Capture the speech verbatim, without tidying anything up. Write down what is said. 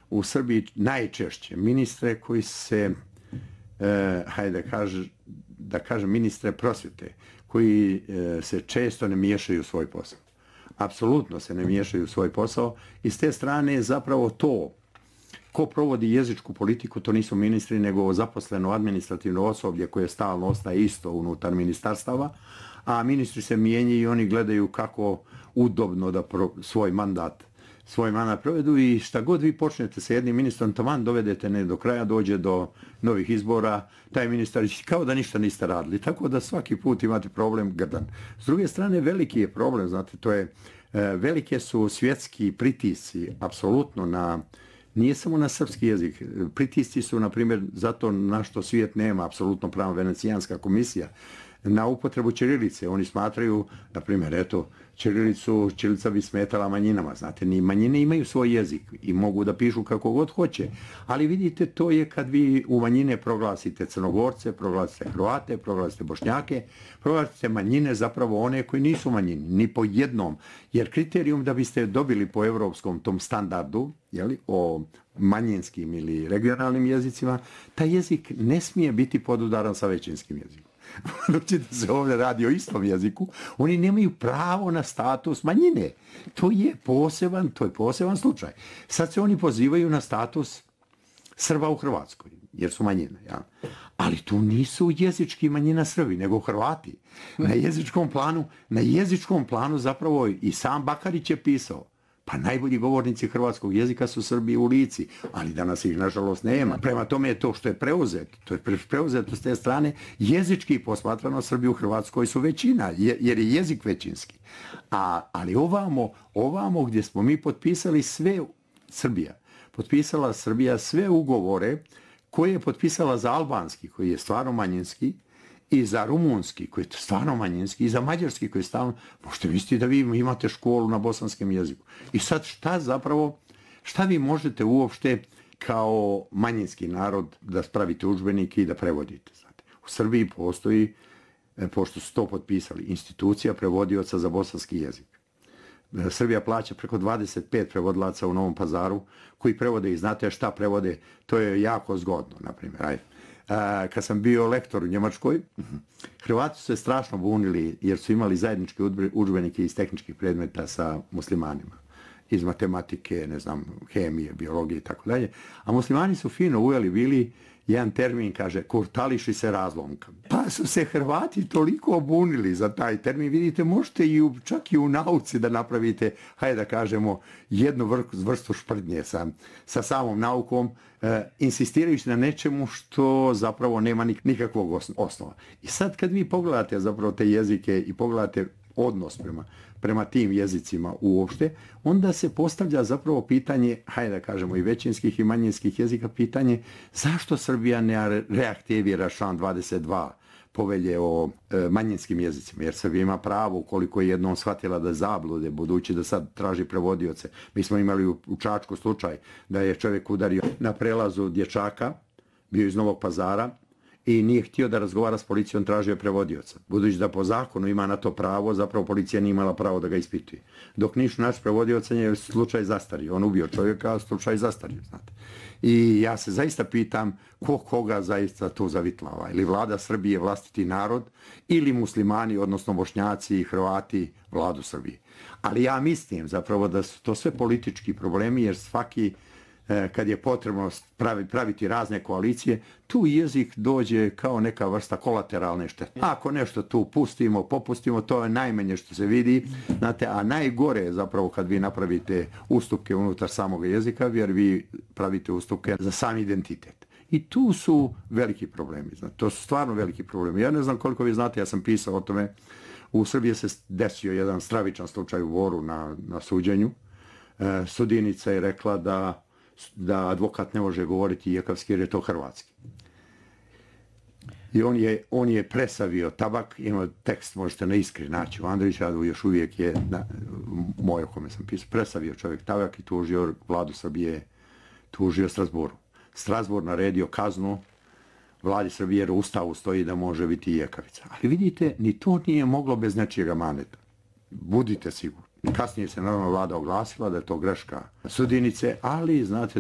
u Srbiji najčešće ministre koji se, e, hajde da kažem, da kažem ministre prosvjete, koji e, se često ne miješaju u svoj posao. Apsolutno se ne miješaju u svoj posao i s te strane je zapravo to ko provodi jezičku politiku, to nisu ministri, nego zaposleno administrativno osoblje koje stalno ostaje isto unutar ministarstava, a ministri se mijenjaju i oni gledaju kako udobno da pro, svoj mandat svoj mandat provedu i šta god vi počnete sa jednim ministrom, taman dovedete ne do kraja, dođe do novih izbora, taj ministar kao da ništa niste radili. Tako da svaki put imate problem grdan. S druge strane, veliki je problem, znate, to je, velike su svjetski pritisci, apsolutno na, nije samo na srpski jezik, pritisci su, na primjer, zato na što svijet nema apsolutno pravo, Venecijanska komisija, na upotrebu ćirilice. Oni smatraju, na primjer, eto, ćirilicu, ćirilica bi smetala manjinama. Znate, ni manjine imaju svoj jezik i mogu da pišu kako god hoće. Ali vidite, to je kad vi u manjine proglasite Crnogorce, proglasite Hrvate, proglasite Bošnjake, proglasite manjine, zapravo one koji nisu manjini, ni po jednom. Jer kriterijum da biste dobili po evropskom tom standardu, jeli, o manjinskim ili regionalnim jezicima, taj jezik ne smije biti podudaran sa većinskim jezikom. Doći da se ovdje radi o istom jeziku, oni nemaju pravo na status manjine. To je poseban, to je poseban slučaj. Sad se oni pozivaju na status Srba u Hrvatskoj, jer su manjine. Ja. Ali tu nisu jezički manjina Srbi, nego Hrvati. Na jezičkom planu, na jezičkom planu zapravo i sam Bakarić je pisao. Pa najbolji govornici hrvatskog jezika su Srbi u Lici, ali danas ih nažalost nema. Prema tome je to što je preuzeto, to je preuzeto s te strane, jezički posmatrano Srbi u Hrvatskoj su većina, jer je jezik većinski. A, ali ovamo, ovamo gdje smo mi potpisali sve, Srbija, potpisala Srbija sve ugovore koje je potpisala za albanski, koji je stvarno manjinski, i za rumunski, koji je stvarno manjinski, i za mađarski, koji je stvarno... Možete misliti da vi imate školu na bosanskom jeziku. I sad šta zapravo, šta vi možete uopšte kao manjinski narod da spravite udžbenike i da prevodite? Znate, u Srbiji postoji, pošto su to potpisali, institucija prevodioca za bosanski jezik. Srbija plaća preko dvadeset pet prevodilaca u Novom Pazaru koji prevode i znate šta prevode, to je jako zgodno, na primjer. Ajde. Kad sam bio lektor u Njemačkoj, Hrvati su se strašno bunili jer su imali zajedničke udžbenike iz tehničkih predmeta sa muslimanima. Iz matematike, ne znam, hemije, biologije i tako dalje. A muslimani su fino uveli bili jedan termin, kaže, kurtališi se razlomka. Pa su se Hrvati toliko obunili za taj termin. Vidite, možete i u, čak i u nauci da napravite, hajde da kažemo, jednu vrstu šprdnje sa, sa samom naukom, eh, insistirajući na nečemu što zapravo nema nikakvog osnova. I sad kad vi pogledate zapravo te jezike i pogledate odnos prema, prema tim jezicima uopšte, onda se postavlja zapravo pitanje, hajde da kažemo i većinskih i manjinskih jezika, pitanje zašto Srbija ne reaktivira član dvadeset dva povelje o e, manjinskim jezicima, jer Srbija ima pravo ukoliko je jednom shvatila da zablude, budući da sad traži prevodioce. Mi smo imali u, u Čačku slučaj da je čovjek udario na prelazu dječaka, bio iz Novog Pazara, i nije htio da razgovara s policijom, tražio prevodioca. Budući da po zakonu ima na to pravo, zapravo policija nije imala pravo da ga ispituje. Dok nišu naš prevodioca je slučaj zastario. On ubio čovjeka, a slučaj zastario, znate. I ja se zaista pitam ko koga zaista to zavitlava. Ili vlada Srbije vlastiti narod, ili muslimani, odnosno Bošnjaci i Hrvati, vladu Srbije. Ali ja mislim zapravo da su to sve politički problemi, jer svaki kad je potrebno praviti razne koalicije, tu jezik dođe kao neka vrsta kolateralne štete. Ako nešto tu pustimo, popustimo, to je najmanje što se vidi, znate, a najgore je zapravo kad vi napravite ustupke unutar samog jezika, jer vi pravite ustupke za sam identitet. I tu su veliki problemi, znate, to su stvarno veliki problemi. Ja ne znam koliko vi znate, ja sam pisao o tome, u Srbiji se desio jedan stravičan slučaj u Voru na, na suđenju. E, sudjenica je rekla da da advokat ne može govoriti jekavski jer je to hrvatski. I on je, on je presavio tabak, ima tekst, možete na Iskri naći u Andrićadu, još uvijek je, na, moj o kome sam pisao, presavio čovjek tabak i tužio vladu Srbije, tužio Strasbourg. Strasbourg naredio kaznu vladi Srbije jer u Ustavu stoji da može biti jekavica. Ali vidite, ni to nije moglo bez nečijega maneta. Budite sigurni. Kasnije se naravno vlada oglasila da je to greška sudinice, ali znate